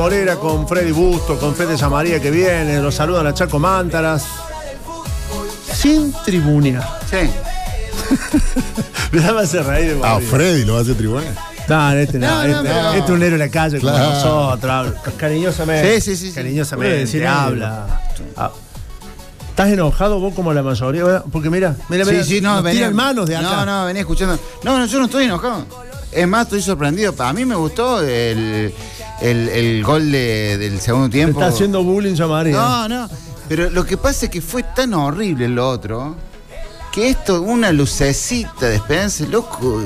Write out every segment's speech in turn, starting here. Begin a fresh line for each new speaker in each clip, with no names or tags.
Morera con Freddy Busto, con Fede Samaría que viene, los saludan a Chaco Mántaras. Sin tribunear.
Sí.
Me va a hacer reír.
Freddy lo va a hacer tribunear.
No, este es un héroe de la calle, claro, como nosotros. Cariñosamente.
Sí.
Cariñosamente. Sí, habla. ¿Estás enojado vos como la mayoría? Porque mira,
no,
tiran manos de acá.
No, venía escuchando. No, yo no estoy enojado. Es más, estoy sorprendido. A mí me gustó el gol del segundo tiempo.
Te está haciendo bullying, María.
No. Pero lo que pasa es que fue tan horrible lo otro, que esto, una lucecita de Esperanza, loco,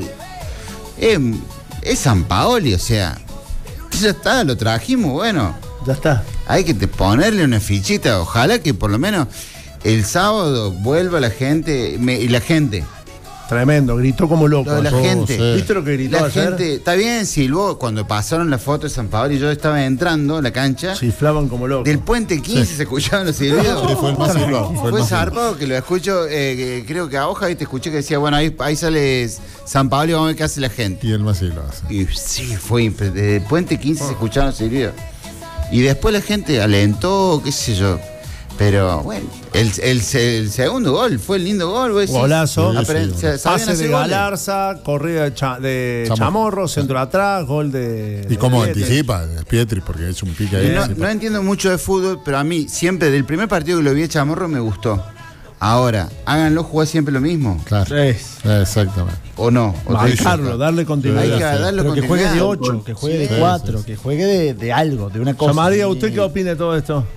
es Sampaoli, o sea, ya está, lo trajimos, bueno.
Ya está.
Hay que ponerle una fichita, ojalá que por lo menos el sábado vuelva la gente, y la gente.
Tremendo, gritó como loco.
La gente.
Sí. ¿Viste lo que gritó
la
ayer?
Gente, está bien, silbó. Cuando pasaron la foto de Sampaoli, yo estaba entrando a la cancha.
Chiflaban como locos.
Del puente 15 se escuchaban los silbidos.
Fue el más silbado.
Fue zarpado que lo escucho, creo que a Hoja, te escuché que decía, bueno, ahí sale Sampaoli, vamos a ver qué hace la gente.
Y el más silbado.
Y sí, fue desde el puente 15 se escuchaban los silbidos. Y después la gente alentó, qué sé yo. Pero bueno, el segundo gol fue el lindo gol.
Golazo.
Pase
de Galarza, corrida de Chamorro, centro atrás, gol de...
¿Y cómo anticipa Pietri? Porque es un pique ahí.
No entiendo mucho de fútbol, pero a mí siempre, del primer partido que lo vi a Chamorro, me gustó. Ahora, háganlo jugar siempre lo mismo.
Claro. Exactamente.
¿O no?
Marcarlo, darle continuidad.
Hay que darle
pero que juegue de 8, que juegue de 4, que juegue de algo, de una cosa.
María, ¿usted qué opina de todo esto?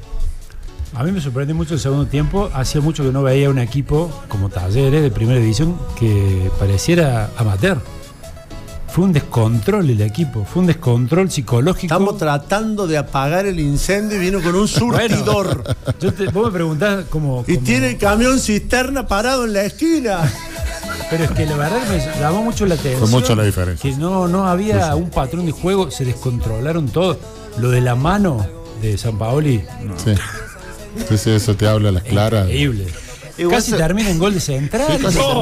A mí me sorprendió mucho el segundo tiempo. Hacía mucho que no veía un equipo como Talleres de primera división que pareciera amateur. Fue un descontrol el equipo, fue un descontrol psicológico.
Estamos tratando de apagar el incendio y vino con un surtidor.
Vos me preguntás cómo...
Y tiene el camión cisterna parado en la esquina.
Pero es que la verdad que me llamó mucho la atención.
Fue mucho la diferencia.
Que no había un patrón de juego, se descontrolaron todo. Lo de la mano de Sampaoli. No.
Sí. Sí, eso te habla a las claras.
Increíble. Casi termina en gol de Central.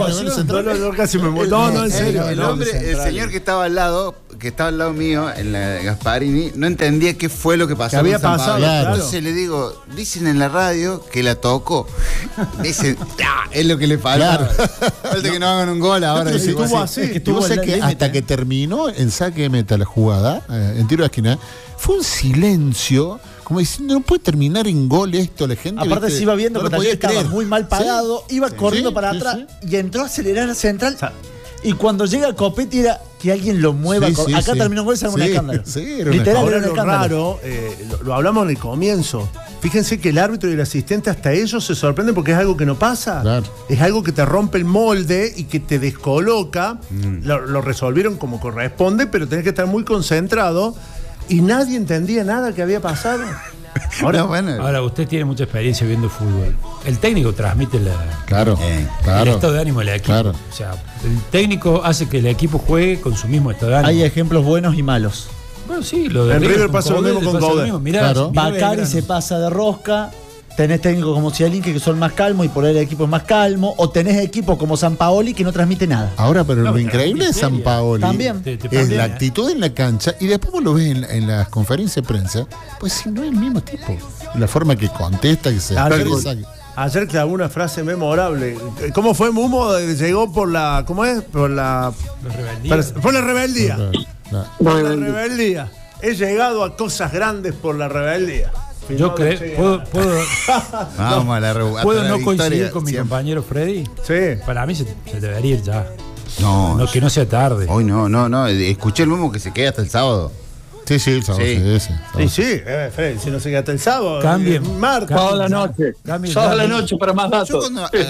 Casi me muero. No, en serio.
El señor que estaba al lado mío, en la Gasparini, no entendía qué fue lo que pasó.
¿Qué había pasado?
Claro. Entonces le digo, dicen en la radio que la tocó. Dicen, es lo que le faltaba. Falta que no hagan un gol ahora.
Estuvo así.
Hasta que terminó en saque de meta la jugada, en tiro de esquina, fue un silencio. Como diciendo, no puede terminar en gol esto, la gente.
Aparte se iba viendo que Talleres estaba muy mal parado, iba corriendo para atrás y entró a acelerar a Central. Y cuando llega Copetti era que alguien lo mueva. Acá terminó un gol y se armó un escándalo.
Literal, ahora lo raro, lo hablamos en el comienzo. Fíjense que el árbitro y el asistente hasta ellos se sorprenden porque es algo que no pasa. Claro. Es algo que te rompe el molde y que te descoloca. Lo resolvieron como corresponde, pero tenés que estar muy concentrado. Y nadie entendía nada que había pasado.
Ahora usted tiene mucha experiencia viendo fútbol. El técnico transmite el estado de ánimo del equipo. Claro. O sea, el técnico hace que el equipo juegue con su mismo estado de ánimo.
Hay ejemplos buenos y malos.
Bueno, sí, lo de
en River pasa lo mismo con Coudet.
Bacari se pasa de rosca. Tenés técnicos como Cialinque que son más calmos y por ahí el equipo es más calmo. O tenés equipos como Sampaoli que no transmite nada.
Ahora, pero lo increíble de Sampaoli
también
es la actitud en la cancha. Y después vos lo ves en las conferencias de prensa. Pues si no es el mismo tipo. La forma que contesta, que se expresa.
Ayer clavó una frase memorable. ¿Cómo fue, Mumo? Llegó por la... ¿Cómo es? Por la rebeldía. Por la rebeldía. Por la rebeldía. He llegado a cosas grandes por la rebeldía.
Yo creo, ¿puedo no coincidir con mi compañero Freddy?
Sí.
Para mí se debería ir ya.
No,
que no sea tarde.
Hoy no. Escuché el mismo que se queda hasta el sábado.
Sí, el sábado.
Sí, Freddy, si no se queda hasta el sábado.
Cambien.
Toda la noche. Toda la noche para más datos.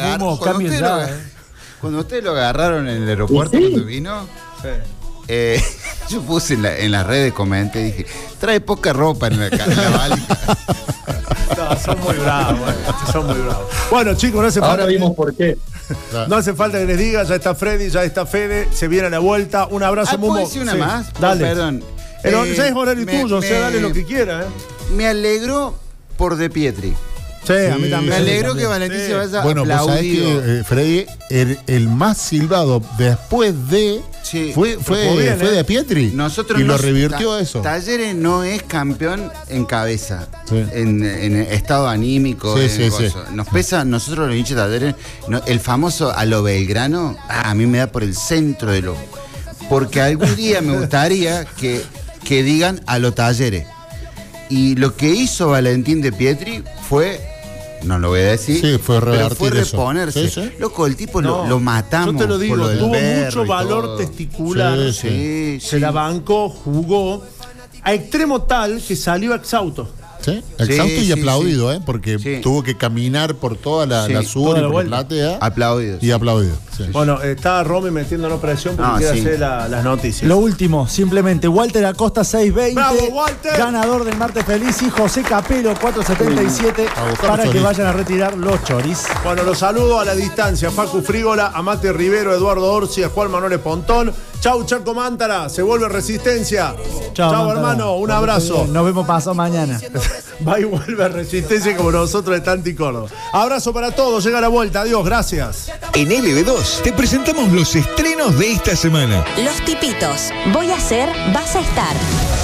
Cuando ustedes lo agarraron en el aeropuerto cuando vino... yo puse en las redes, comenté, dije, trae poca ropa en la válida.
No, son muy bravos. Bueno, chicos, no hace falta.
Ahora vimos por qué.
No hace falta que les diga, ya está Freddy, ya está Fede, se viene a la vuelta. Un abrazo, Mumo.
¿Puedo decir una más?
Dale.
Perdón.
Pero ya es horario tuyo, dale lo que quiera.
Me alegró por De Pietri.
Sí, a mí también.
Me alegro que Valentín se vaya aplaudido.
Vos sabés que, Freddy, el más silbado después de... fue de Pietri.
Nosotros
y lo revirtió eso.
Talleres no es campeón en cabeza, en estado anímico. Nos pesa, nosotros los hinchas de Talleres, el famoso a lo Belgrano, a mí me da por el centro de lo... Porque algún día me gustaría que digan a lo Talleres. Y lo que hizo Valentín de Pietri fue... No lo voy a decir,
fue
pero fue reponerse. Loco, el tipo lo matamos.
Yo te lo digo, tuvo mucho valor
todo.
testicular. Se la bancó, jugó, a extremo tal que salió exhausto.
Sí, exhausto y aplaudido, porque tuvo que caminar por toda la sur y por la platea.
Aplaudido.
Y aplaudido.
Bueno, está Romy metiéndonos presión porque quiere hacer las noticias.
Lo último, simplemente, Walter Acosta 620.
¡Bravo, Walter!
Ganador del Martes Feliz, y José Capelo 477 para que vayan a retirar los choris.
Bueno, los saludo a la distancia. Facu Frígola, a Mate Rivero, Eduardo Orsi, a Juan Manuel Pontón. Chau, Chaco Mántara, se vuelve Resistencia. Chau, hermano, un abrazo.
Nos vemos pasado mañana.
Va y vuelve Resistencia como nosotros de Tanti Córdoba. Abrazo para todos, llega la vuelta, adiós, gracias.
En LB2 te presentamos los estrenos de esta semana.
Los Tipitos, Voy a ser, vas a estar.